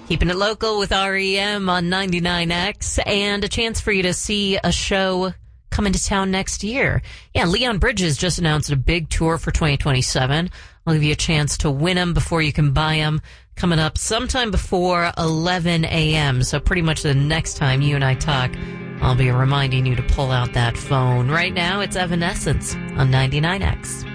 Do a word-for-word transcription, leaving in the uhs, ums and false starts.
Keeping it local with R E M on ninety-nine X, and a chance for you to see a show coming to town next year. Yeah, Leon Bridges just announced a big tour for twenty twenty-seven. I'll give you a chance to win them before you can buy them. Coming up sometime before eleven a.m. So pretty much the next time you and I talk, I'll be reminding you to pull out that phone. Right now, it's Evanescence on ninety-nine X.